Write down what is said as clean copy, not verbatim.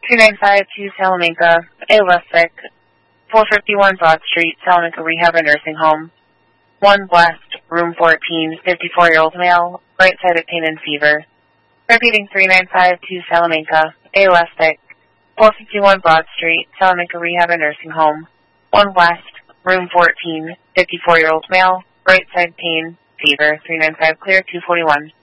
3952 Salamanca, Alastic, 451 Broad Street, Salamanca Rehab and Nursing Home. 1 West, room 14, 54-year-old male, right-sided pain and fever. Repeating 3952 Salamanca, Alastic, 451 Broad Street, Salamanca Rehab and Nursing Home. 1 West, room 14, 54-year-old male, right side pain, fever, 395 clear, 241.